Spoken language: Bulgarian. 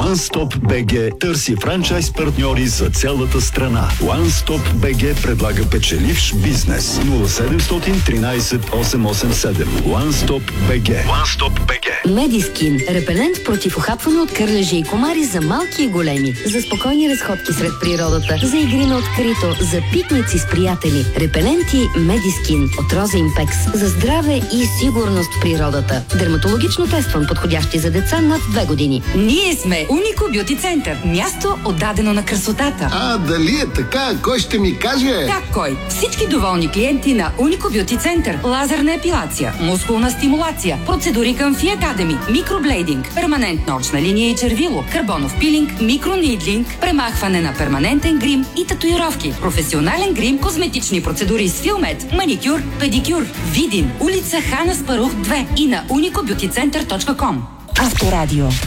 OneStop BG търси франчайз партньори за цялата страна. OneStop BG предлага печеливш бизнес. 0713 887. OneStop BG. OneStop BG. Медискин. Репелент против ухапване от кърлежи и комари за малки и големи. За спокойни разходки сред природата. За игри на открито. За пикници с приятели. Репеленти Медискин от Роза Импекс. За здраве и сигурност в природата. Дерматологично тестван, подходящи за деца над 2 години. Ние сме Унико Бюти Център. Място отдадено на красотата. Дали е така? Кой ще ми каже? Как кой? Всички доволни клиенти на Унико Бюти Център. Лазерна епилация, мускулна стимулация, процедури към Фи Академи, микроблейдинг, перманентна очна линия и червило, карбонов пилинг, микронидлинг, премахване на перманентен грим и татуировки, професионален грим, козметични процедури с Филмет, маникюр, педикюр. Видин, улица Хана Спарух 2 и на unicobbeautycenter.com. Авторадио.